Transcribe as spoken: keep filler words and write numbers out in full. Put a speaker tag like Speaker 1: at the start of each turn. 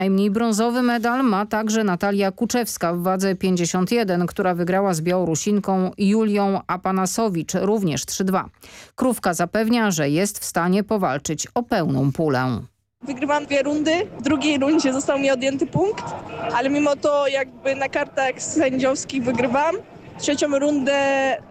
Speaker 1: Najmniej brązowy medal ma także Natalia Kuczewska w wadze pięćdziesiąt jeden, która wygrała z Białorusinką Julią Apanasowicz, również trzy dwa. Krówka zapewnia, że jest w stanie powalczyć o pełną pulę.
Speaker 2: Wygrywam dwie rundy, w drugiej rundzie został mi odjęty punkt, ale mimo to jakby na kartach sędziowskich wygrywam. Trzecią rundę